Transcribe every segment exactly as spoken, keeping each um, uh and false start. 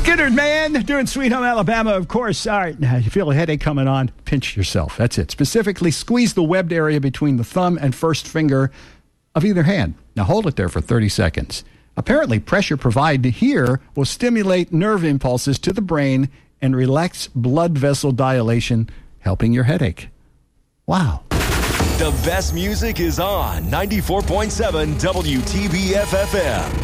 Skittered Man doing Sweet Home Alabama, of course. All right, now you feel a headache coming on, pinch yourself. That's it. Specifically, squeeze the webbed area between the thumb and first finger of either hand. Now hold it there for thirty seconds. Apparently, pressure provided here will stimulate nerve impulses to the brain and relax blood vessel dilation, helping your headache. Wow. The best music is on ninety-four point seven W T B F F M.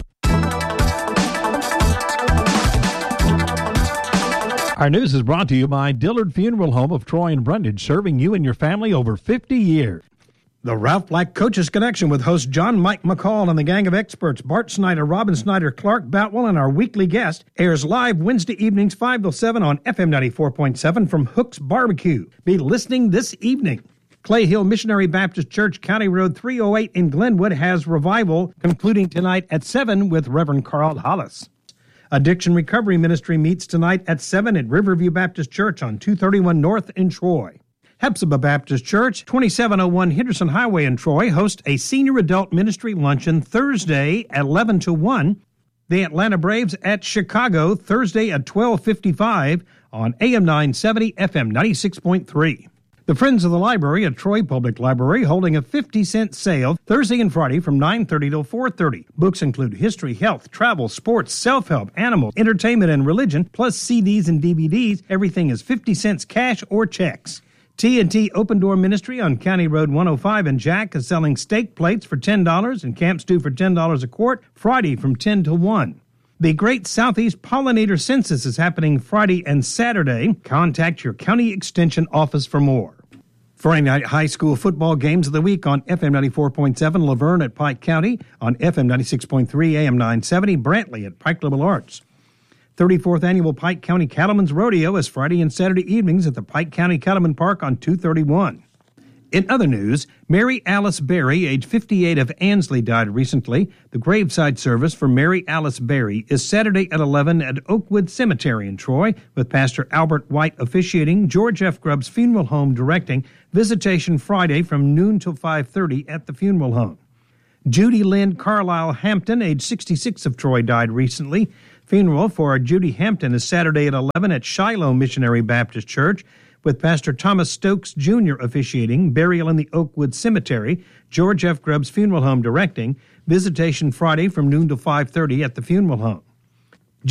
Our news is brought to you by Dillard Funeral Home of Troy and Brundage, serving you and your family over fifty years. The Ralph Black Coaches Connection with host John Mike McCall and the gang of experts, Bart Snyder, Robin Snyder, Clark Boutwell, and our weekly guest, airs live Wednesday evenings five till seven on F M ninety-four point seven from Hook's Barbecue. Be listening this evening. Clay Hill Missionary Baptist Church, County Road three oh eight in Glenwood, has revival, concluding tonight at seven with Reverend Carl Hollis. Addiction Recovery Ministry meets tonight at seven at Riverview Baptist Church on two thirty-one North in Troy. Hephzibah Baptist Church, twenty-seven oh one Henderson Highway in Troy, hosts a senior adult ministry luncheon Thursday at eleven to one. The Atlanta Braves at Chicago, Thursday at twelve fifty-five on A M nine seventy, F M ninety-six point three. The Friends of the Library at Troy Public Library holding a fifty cent sale Thursday and Friday from nine thirty till four thirty. Books include history, health, travel, sports, self-help, animals, entertainment, and religion, plus C Ds and D V Ds. Everything is fifty cents cash or checks. T and T Open Door Ministry on County Road one oh five in Jack is selling steak plates for ten dollars and camp stew for ten dollars a quart, Friday from ten to one. The Great Southeast Pollinator Census is happening Friday and Saturday. Contact your county extension office for more. Friday night high school football games of the week on F M ninety-four point seven, Laverne at Pike County, on F M ninety-six point three, A M nine seventy, Brantley at Pike Liberal Arts. thirty-fourth Annual Pike County Cattlemen's Rodeo is Friday and Saturday evenings at the Pike County Cattleman Park on two thirty-one. In other news, Mary Alice Berry, age fifty-eight, of Ansley, died recently. The graveside service for Mary Alice Berry is Saturday at eleven at Oakwood Cemetery in Troy, with Pastor Albert White officiating, George F. Grubbs Funeral Home directing. Visitation Friday from noon till five thirty at the funeral home. Judy Lynn Carlisle Hampton, age sixty-six, of Troy, died recently. Funeral for Judy Hampton is Saturday at eleven at Shiloh Missionary Baptist Church, with Pastor Thomas Stokes Junior officiating, burial in the Oakwood Cemetery, George F. Grubbs Funeral Home directing. Visitation Friday from noon to five thirty at the funeral home.